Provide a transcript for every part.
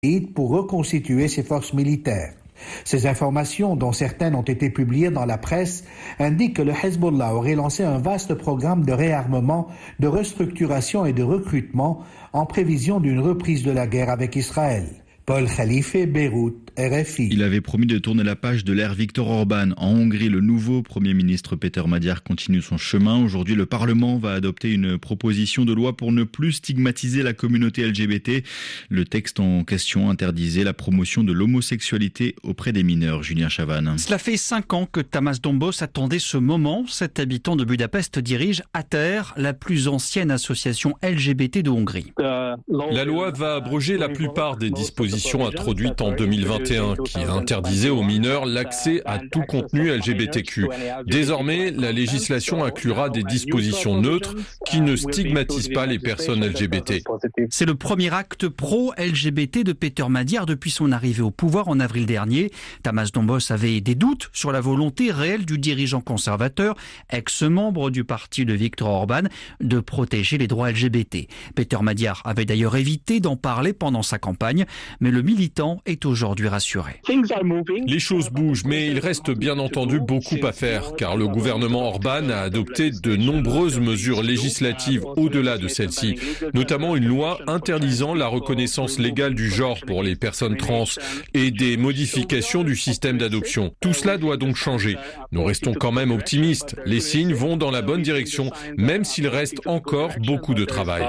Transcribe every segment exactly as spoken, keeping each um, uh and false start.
pour reconstituer ses forces militaires. Ces informations, dont certaines ont été publiées dans la presse, indiquent que le Hezbollah aurait lancé un vaste programme de réarmement, de restructuration et de recrutement en prévision d'une reprise de la guerre avec Israël. Paul Khalife, Beyrouth, R F I. Il avait promis de tourner la page de l'ère Viktor Orban. En Hongrie, le nouveau Premier ministre Péter Magyar continue son chemin. Aujourd'hui, le Parlement va adopter une proposition de loi pour ne plus stigmatiser la communauté L G B T. Le texte en question interdisait la promotion de l'homosexualité auprès des mineurs. Julien Chavannes. Cela fait cinq ans que Tamas Dombos attendait ce moment. Cet habitant de Budapest dirige ATER, la plus ancienne association L G B T de Hongrie. La loi va abroger la plupart des dispositions introduites en deux mille vingt et un qui interdisaient aux mineurs l'accès à tout contenu L G B T Q. Désormais, la législation inclura des dispositions neutres qui ne stigmatisent pas les personnes L G B T. C'est le premier acte pro-L G B T de Péter Magyar depuis son arrivée au pouvoir en avril dernier. Tamas Dombos avait des doutes sur la volonté réelle du dirigeant conservateur, ex-membre du parti de Viktor Orban, de protéger les droits L G B T. Péter Magyar avait d'ailleurs évité d'en parler pendant sa campagne, mais le militant est aujourd'hui rassuré. Les choses bougent, mais il reste bien entendu beaucoup à faire, car le gouvernement Orban a adopté de nombreuses mesures législatives au-delà de celle-ci, notamment une loi interdisant la reconnaissance légale du genre pour les personnes trans et des modifications du système d'adoption. Tout cela doit donc changer. Nous restons quand même optimistes. Les signes vont dans la bonne direction, même s'il reste encore beaucoup de travail.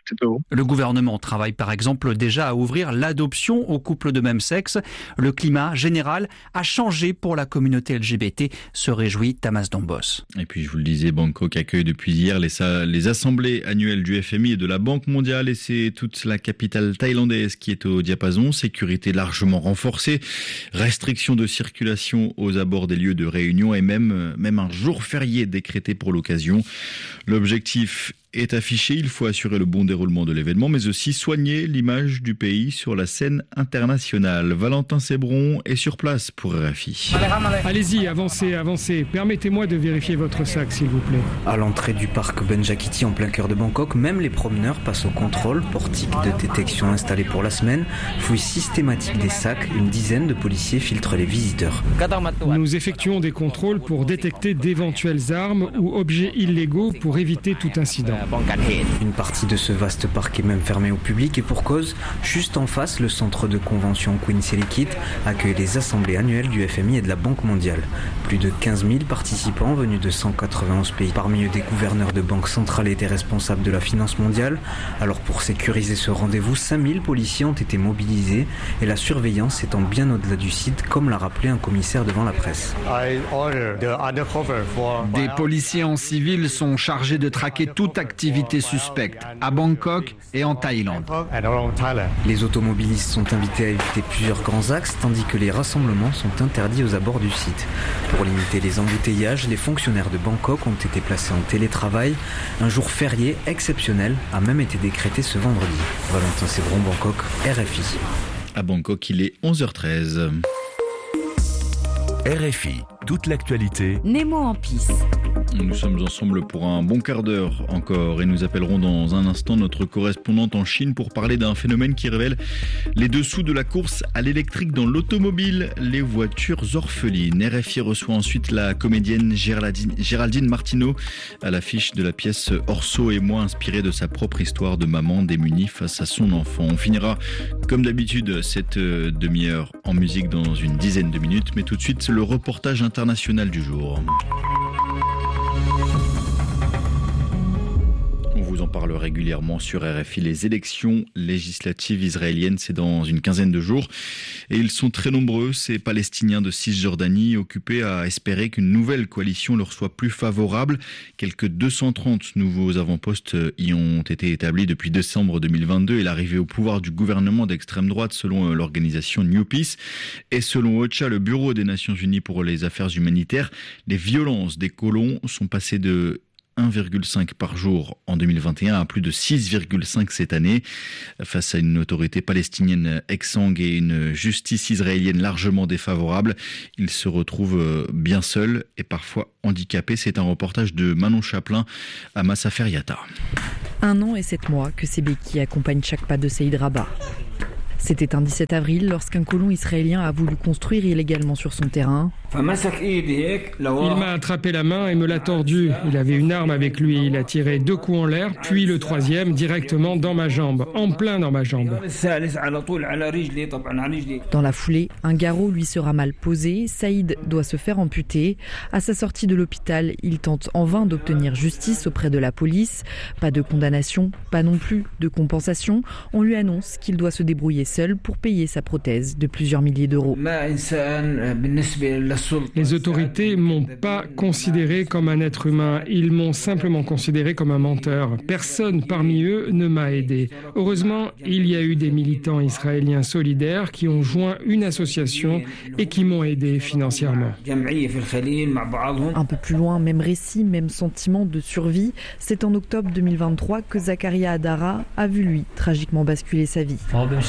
Le gouvernement travaille par exemple déjà à ouvrir l'adoption aux couples de même sexe. Le climat général a changé pour la communauté L G B T, se réjouit Tamas Dombos. Et puis je vous le disais, Bangkok accueille depuis hier les, les assemblées annuelles du F M I et de la Banque mondiale, et c'est toute la capitale thaïlandaise qui est au diapason. Sécurité largement renforcée, restriction de circulation aux abords des lieux de réunion et même, même un jour férié décrété pour l'occasion. L'objectif est affiché, il faut assurer le bon déroulement de l'événement, mais aussi soigner l'image du pays sur la scène internationale. Valentin Sébron est sur place pour R F I. Allez-y, avancez, avancez. Permettez-moi de vérifier votre sac, s'il vous plaît. À l'entrée du parc Benjakiti en plein cœur de Bangkok, même les promeneurs passent au contrôle. Portique de détection installé pour la semaine, fouille systématique des sacs. Une dizaine de policiers filtrent les visiteurs. Nous effectuons des contrôles pour détecter d'éventuelles armes ou objets illégaux pour éviter tout incident. Une partie de ce vaste parc est même fermée au public et pour cause, juste en face, le centre de convention Queen Sirikit accueille les assemblées annuelles du F M I et de la Banque mondiale. Plus de quinze mille participants venus de cent quatre-vingt-onze pays. Parmi eux, des gouverneurs de banques centrales et des responsables de la finance mondiale. Alors pour sécuriser ce rendez-vous, cinq mille policiers ont été mobilisés et la surveillance étant bien au-delà du site, comme l'a rappelé un commissaire devant la presse. Des policiers en civil sont chargés de traquer toute activité suspecte à Bangkok et en Thaïlande. Les automobilistes sont invités à éviter plusieurs grands axes, tandis que les rassemblements sont interdits aux abords du site. Pour limiter les embouteillages, les fonctionnaires de Bangkok ont été placés en télétravail. Un jour férié exceptionnel a même été décrété ce vendredi. Valentin Sébron, Bangkok, R F I. À Bangkok, il est onze heures treize. R F I, toute l'actualité. Nemo en piste. Nous sommes ensemble pour un bon quart d'heure encore et nous appellerons dans un instant notre correspondante en Chine pour parler d'un phénomène qui révèle les dessous de la course à l'électrique dans l'automobile, les voitures orphelines. R F I reçoit ensuite la comédienne Géraldine, Géraldine Martineau à l'affiche de la pièce Orso et moi, inspirée de sa propre histoire de maman démunie face à son enfant. On finira comme d'habitude cette demi-heure en musique dans une dizaine de minutes, mais tout de suite le reportage international du jour. On vous en parle régulièrement sur R F I. Les élections législatives israéliennes, c'est dans une quinzaine de jours. Et ils sont très nombreux, ces Palestiniens de Cisjordanie, occupés à espérer qu'une nouvelle coalition leur soit plus favorable. Quelques deux cent trente nouveaux avant-postes y ont été établis depuis décembre deux mille vingt-deux et l'arrivée au pouvoir du gouvernement d'extrême droite selon l'organisation New Peace. Et selon OCHA, le Bureau des Nations Unies pour les affaires humanitaires, les violences des colons sont passées de un virgule cinq par jour en deux mille vingt et un à plus de six virgule cinq cette année. Face à une autorité palestinienne exsangue et une justice israélienne largement défavorable, ils se retrouvent bien seuls et parfois handicapés. C'est un reportage de Manon Chaplin à Massa Feriata. Un an et sept mois que ces béquilles accompagnent chaque pas de Saïd Rabat. C'était un dix-sept avril lorsqu'un colon israélien a voulu construire illégalement sur son terrain. Il m'a attrapé la main et me l'a tordue. Il avait une arme avec lui. Il a tiré deux coups en l'air, puis le troisième directement dans ma jambe, en plein dans ma jambe. Dans la foulée, un garrot lui sera mal posé. Saïd doit se faire amputer. À sa sortie de l'hôpital, il tente en vain d'obtenir justice auprès de la police. Pas de condamnation, pas non plus de compensation. On lui annonce qu'il doit se débrouiller seul pour payer sa prothèse de plusieurs milliers d'euros. Les autorités m'ont pas considéré comme un être humain. Ils m'ont simplement considéré comme un menteur. Personne parmi eux ne m'a aidé. Heureusement, il y a eu des militants israéliens solidaires qui ont joint une association et qui m'ont aidé financièrement. Un peu plus loin, même récit, même sentiment de survie. C'est en octobre deux mille vingt-trois que Zakaria Adara a vu, lui, tragiquement basculer sa vie.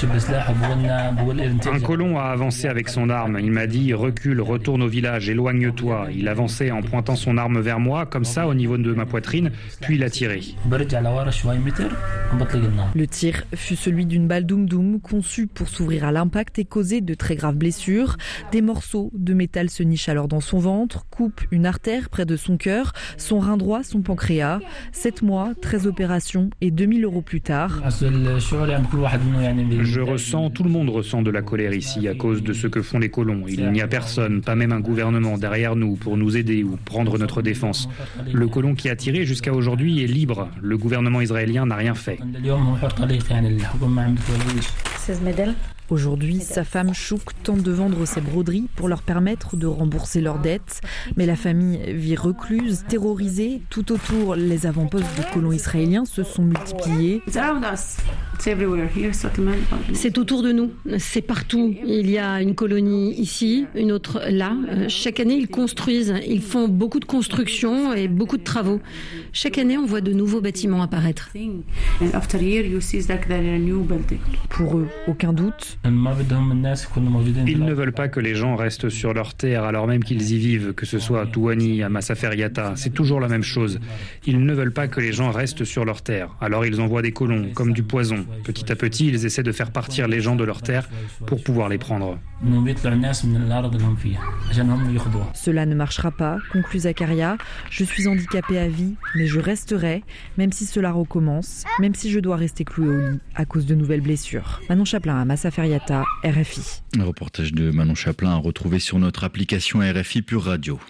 Un colon a avancé avec son arme. Il m'a dit « recule, retourne au village, éloigne-toi ». Il avançait en pointant son arme vers moi, comme ça, au niveau de ma poitrine, puis il a tiré. Le tir fut celui d'une balle doum-doum conçue pour s'ouvrir à l'impact et causer de très graves blessures. Des morceaux de métal se nichent alors dans son ventre, coupent une artère près de son cœur, son rein droit, son pancréas. Sept mois, treize opérations et deux mille euros plus tard. Je ressens, tout le monde ressent de la colère ici à cause de ce que font les colons. Il n'y a personne, pas même un gouvernement derrière nous pour nous aider ou prendre notre défense. Le colon qui a tiré jusqu'à aujourd'hui est libre. Le gouvernement israélien n'a rien fait. Aujourd'hui, sa femme Chouk tente de vendre ses broderies pour leur permettre de rembourser leurs dettes. Mais la famille vit recluse, terrorisée. Tout autour, les avant-postes de colons israéliens se sont multipliés. C'est autour de nous, c'est partout. Il y a une colonie ici, une autre là. Chaque année, ils construisent, ils font beaucoup de constructions et beaucoup de travaux. Chaque année, on voit de nouveaux bâtiments apparaître. Pour eux, aucun doute. Ils ne veulent pas que les gens restent sur leur terre alors même qu'ils y vivent, que ce soit à Touani, à Masafer Yatta, c'est toujours la même chose. Ils ne veulent pas que les gens restent sur leur terre, alors ils envoient des colons, comme du poison. Petit à petit, ils essaient de faire partir les gens de leur terre pour pouvoir les prendre. Cela ne marchera pas, conclut Zakaria. Je suis handicapé à vie, mais je resterai, même si cela recommence, même si je dois rester cloué au lit à cause de nouvelles blessures. Manon Chaplin à Masafer Yatta, R F I. Un reportage de Manon Chaplin à retrouver sur notre application R F I Pure Radio.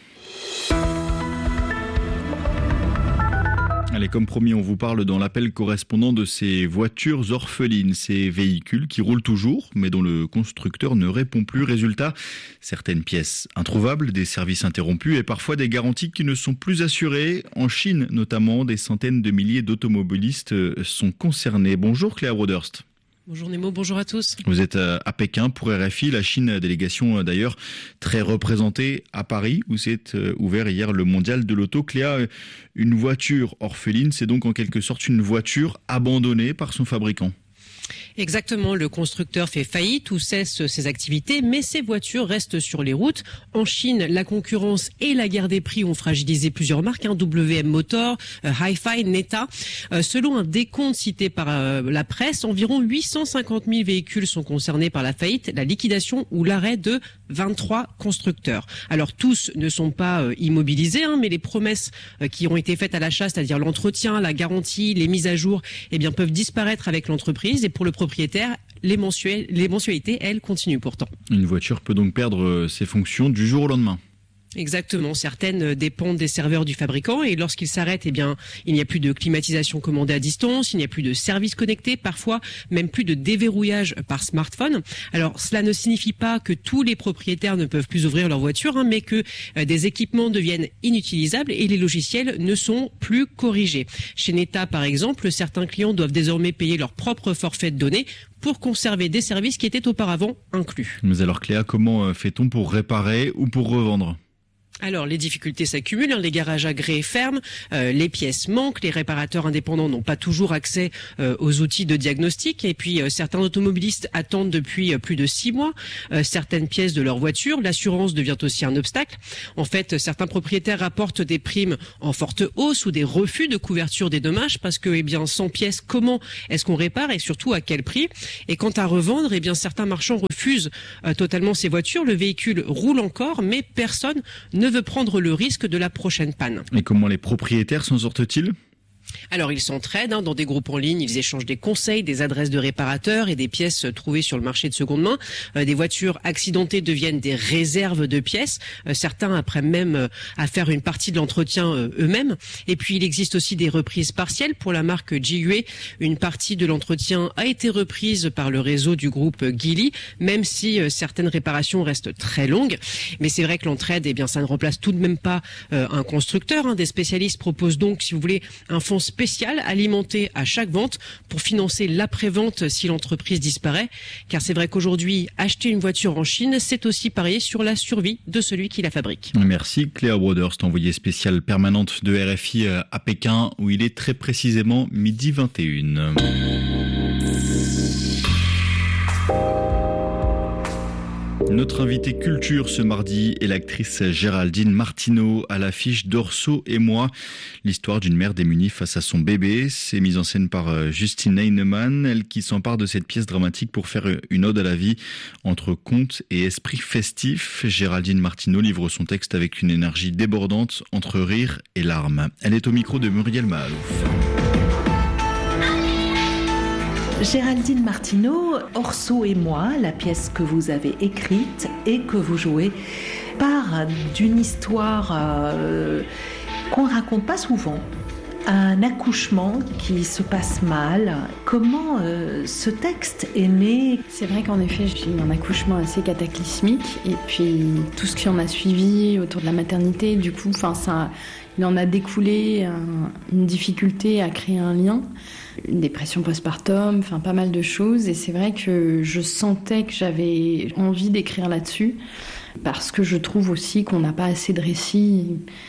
Allez, comme promis, on vous parle dans l'appel correspondant de ces voitures orphelines, ces véhicules qui roulent toujours, mais dont le constructeur ne répond plus. Résultat, certaines pièces introuvables, des services interrompus et parfois des garanties qui ne sont plus assurées. En Chine, notamment, des centaines de milliers d'automobilistes sont concernés. Bonjour Claire Broderst. Bonjour Nemo, bonjour à tous. Vous êtes à Pékin pour R F I, la Chine, délégation d'ailleurs très représentée à Paris, où s'est ouvert hier le mondial de l'auto. Cléa, une voiture orpheline, c'est donc en quelque sorte une voiture abandonnée par son fabricant. Exactement, le constructeur fait faillite ou cesse ses activités, mais ses voitures restent sur les routes. En Chine, la concurrence et la guerre des prix ont fragilisé plusieurs marques, hein, W M Motor, euh, Hi-Fi, Neta. Euh, selon un décompte cité par euh, la presse, environ huit cent cinquante mille véhicules sont concernés par la faillite, la liquidation ou l'arrêt de vingt-trois constructeurs. Alors tous ne sont pas euh, immobilisés, hein, mais les promesses euh, qui ont été faites à l'achat, c'est-à-dire l'entretien, la garantie, les mises à jour, eh bien peuvent disparaître avec l'entreprise. Et pour le propriétaire, les, mensuel, les mensualités, elles, continuent pourtant. Une voiture peut donc perdre ses fonctions du jour au lendemain. Exactement, certaines dépendent des serveurs du fabricant et lorsqu'ils s'arrêtent, eh bien, il n'y a plus de climatisation commandée à distance, il n'y a plus de service connecté, parfois même plus de déverrouillage par smartphone. Alors, cela ne signifie pas que tous les propriétaires ne peuvent plus ouvrir leur voiture, hein, mais que euh, des équipements deviennent inutilisables et les logiciels ne sont plus corrigés. Chez Neta, par exemple, certains clients doivent désormais payer leur propre forfait de données pour conserver des services qui étaient auparavant inclus. Mais alors Cléa, comment fait-on pour réparer ou pour revendre ? Alors, les difficultés s'accumulent, hein, les garages agréés ferment, euh, les pièces manquent, les réparateurs indépendants n'ont pas toujours accès euh, aux outils de diagnostic, et puis euh, certains automobilistes attendent depuis euh, plus de six mois euh, certaines pièces de leur voiture. L'assurance devient aussi un obstacle. En fait, certains propriétaires rapportent des primes en forte hausse ou des refus de couverture des dommages parce que, eh bien, sans pièces, comment est-ce qu'on répare et surtout à quel prix? Et quant à revendre, eh bien, certains marchands refusent euh, totalement ces voitures. Le véhicule roule encore, mais personne ne veut prendre le risque de la prochaine panne. Et comment les propriétaires s'en sortent-ils ? Alors, ils s'entraident hein, dans des groupes en ligne, ils échangent des conseils, des adresses de réparateurs et des pièces trouvées sur le marché de seconde main. Euh, des voitures accidentées deviennent des réserves de pièces. Euh, certains apprennent même euh, à faire une partie de l'entretien euh, eux-mêmes. Et puis, il existe aussi des reprises partielles pour la marque G U A. Une partie de l'entretien a été reprise par le réseau du groupe Geely, même si euh, certaines réparations restent très longues. Mais c'est vrai que l'entraide, eh bien, ça ne remplace tout de même pas euh, un constructeur. Hein. Des spécialistes proposent donc, si vous voulez, un fonds spécial alimenté à chaque vente pour financer l'après-vente si l'entreprise disparaît. Car c'est vrai qu'aujourd'hui, acheter une voiture en Chine, c'est aussi parier sur la survie de celui qui la fabrique. Merci Cléa Broderst, envoyée spéciale permanente de R F I à Pékin, où il est très précisément midi vingt et une. Notre invitée culture ce mardi est l'actrice Géraldine Martineau à l'affiche d'Orso et moi. L'histoire d'une mère démunie face à son bébé. C'est mise en scène par Justine Heinemann, elle qui s'empare de cette pièce dramatique pour faire une ode à la vie entre conte et esprit festif. Géraldine Martineau livre son texte avec une énergie débordante entre rire et larmes. Elle est au micro de Muriel Mahalouf. Géraldine Martineau, Orso et moi, la pièce que vous avez écrite et que vous jouez, part d'une histoire euh, qu'on ne raconte pas souvent. Un accouchement qui se passe mal. Comment euh, ce texte est né? C'est vrai qu'en effet, j'ai eu un accouchement assez cataclysmique et puis tout ce qui en a suivi autour de la maternité, du coup, enfin ça, il en a découlé un, une difficulté à créer un lien, une dépression postpartum, enfin pas mal de choses. Et c'est vrai que je sentais que j'avais envie d'écrire là-dessus parce que je trouve aussi qu'on n'a pas assez de récits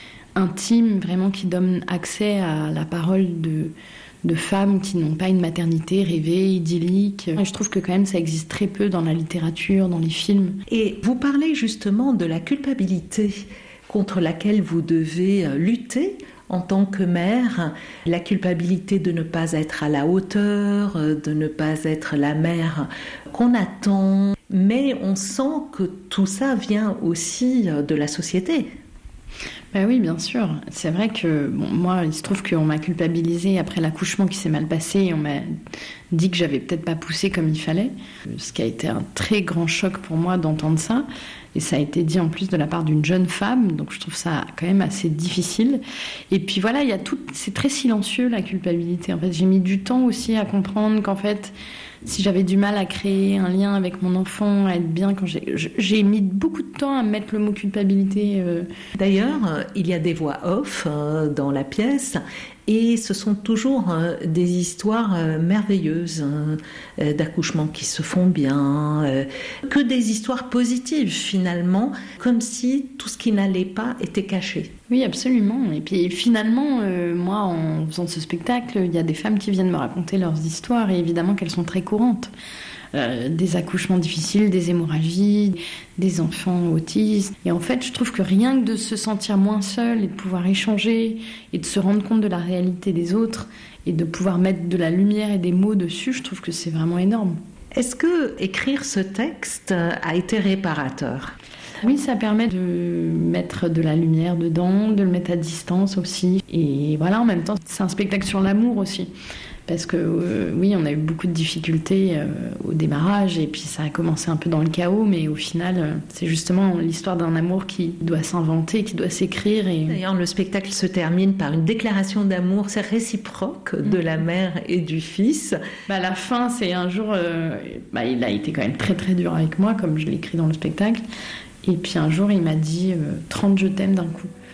intime, vraiment qui donne accès à la parole de, de femmes qui n'ont pas une maternité rêvée, idyllique. Et je trouve que quand même ça existe très peu dans la littérature, dans les films. Et vous parlez justement de la culpabilité contre laquelle vous devez lutter en tant que mère, la culpabilité de ne pas être à la hauteur, de ne pas être la mère qu'on attend. Mais on sent que tout ça vient aussi de la société. Ben oui, bien sûr. C'est vrai que bon, moi, il se trouve qu'on m'a culpabilisée après l'accouchement qui s'est mal passé et on m'a dit que j'avais peut-être pas poussé comme il fallait. Ce qui a été un très grand choc pour moi d'entendre ça. Et ça a été dit en plus de la part d'une jeune femme, donc je trouve ça quand même assez difficile. Et puis voilà, il y a tout, c'est très silencieux la culpabilité. En fait, j'ai mis du temps aussi à comprendre qu'en fait, si j'avais du mal à créer un lien avec mon enfant, à être bien quand j'ai... J'ai mis beaucoup de temps à mettre le mot culpabilité. Euh... D'ailleurs, il y a des voix off euh, dans la pièce et ce sont toujours euh, des histoires euh, merveilleuses, hein, euh, d'accouchements qui se font bien, euh, que des histoires positives finalement, comme si tout ce qui n'allait pas était caché. Oui, absolument. Et puis finalement, euh, moi, en faisant ce spectacle, il y a des femmes qui viennent me raconter leurs histoires et évidemment qu'elles sont très courantes. Euh, des accouchements difficiles, des hémorragies, des enfants autistes. Et en fait, je trouve que rien que de se sentir moins seul et de pouvoir échanger et de se rendre compte de la réalité des autres et de pouvoir mettre de la lumière et des mots dessus, je trouve que c'est vraiment énorme. Est-ce que écrire ce texte a été réparateur ? Oui, ça permet de mettre de la lumière dedans, de le mettre à distance aussi. Et voilà, en même temps, c'est un spectacle sur l'amour aussi. Parce que euh, oui, on a eu beaucoup de difficultés euh, au démarrage et puis ça a commencé un peu dans le chaos, mais au final, euh, c'est justement l'histoire d'un amour qui doit s'inventer, qui doit s'écrire. Et... D'ailleurs, le spectacle se termine par une déclaration d'amour, c'est réciproque, de la mère et du fils. Bah, la fin, c'est un jour, euh, bah, il a été quand même très très dur avec moi, comme je l'écris dans le spectacle. Et puis un jour, il m'a dit euh, trente je t'aime d'un coup.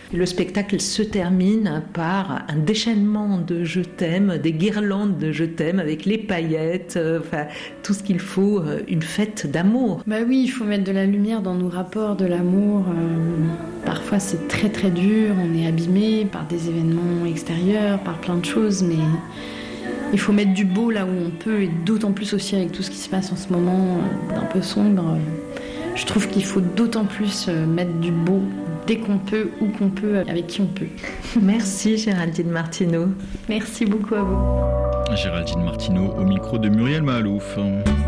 Le spectacle se termine par un déchaînement de je t'aime, des guirlandes de je t'aime avec les paillettes, euh, enfin tout ce qu'il faut, euh, une fête d'amour. Bah oui, il faut mettre de la lumière dans nos rapports de l'amour. Euh, parfois c'est très très dur, on est abîmé par des événements extérieurs, par plein de choses, mais il faut mettre du beau là où on peut, et d'autant plus aussi avec tout ce qui se passe en ce moment, euh, d'un peu sombre. Je trouve qu'il faut d'autant plus euh, mettre du beau dès qu'on peut, où qu'on peut, avec qui on peut. Merci Géraldine Martineau. Merci beaucoup à vous. Géraldine Martineau au micro de Muriel Mahalouf.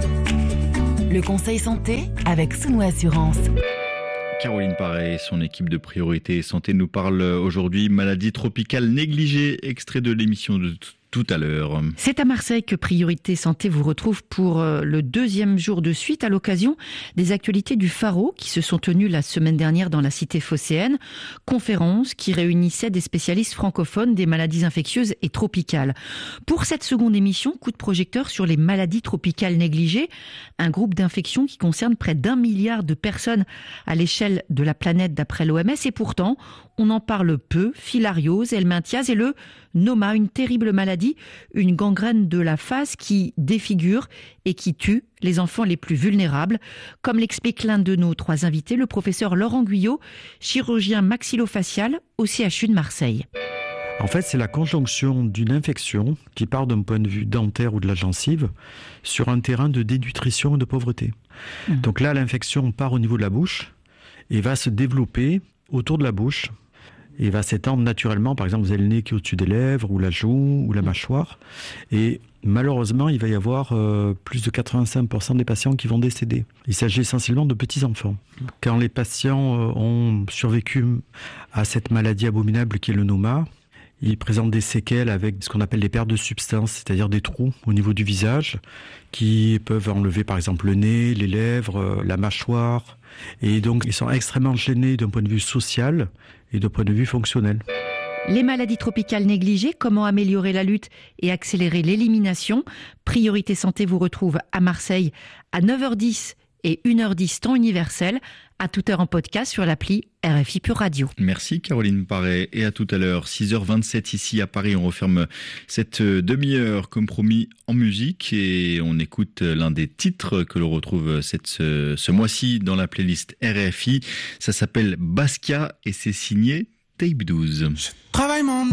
Le conseil santé avec Souno Assurance. Caroline Paré et son équipe de Priorité Santé nous parle aujourd'hui maladie tropicale négligée, extrait de l'émission de tout à l'heure. C'est à Marseille que Priorité Santé vous retrouve pour le deuxième jour de suite à l'occasion des actualités du Pharo qui se sont tenues la semaine dernière dans la cité phocéenne. Conférence qui réunissait des spécialistes francophones des maladies infectieuses et tropicales. Pour cette seconde émission, coup de projecteur sur les maladies tropicales négligées, un groupe d'infections qui concerne près d'un milliard de personnes à l'échelle de la planète d'après l'O M S, et pourtant on en parle peu. Filariose, helminthiase et le Noma, une terrible maladie, une gangrène de la face qui défigure et qui tue les enfants les plus vulnérables, comme l'explique l'un de nos trois invités, le professeur Laurent Guyot, chirurgien maxillofacial au C H U de Marseille. En fait, c'est la conjonction d'une infection qui part d'un point de vue dentaire ou de la gencive sur un terrain de dénutrition et de pauvreté. Mmh. Donc là, l'infection part au niveau de la bouche et va se développer autour de la bouche et va s'étendre naturellement. Par exemple, vous avez le nez qui est au-dessus des lèvres, ou la joue, ou la mâchoire. Et malheureusement, il va y avoir euh, plus de quatre-vingt-cinq pour cent des patients qui vont décéder. Il s'agit essentiellement de petits-enfants. Quand les patients euh, ont survécu à cette maladie abominable qui est le Noma, ils présentent des séquelles avec ce qu'on appelle des pertes de substance, c'est-à-dire des trous au niveau du visage, qui peuvent enlever par exemple le nez, les lèvres, euh, la mâchoire. Et donc, ils sont extrêmement gênés d'un point de vue social et d'un point de vue fonctionnel. Les maladies tropicales négligées, comment améliorer la lutte et accélérer l'élimination? Priorité Santé vous retrouve à Marseille à neuf heures dix et une heure dix temps universel, à toute heure en podcast sur l'appli R F I Pure Radio. Merci Caroline Paré, et à tout à l'heure, six heures vingt-sept ici à Paris. On referme cette demi-heure comme promis en musique et on écoute l'un des titres que l'on retrouve cette, ce, ce mois-ci dans la playlist R F I. Ça s'appelle Basquiat et c'est signé Tape douze. Je travaille mon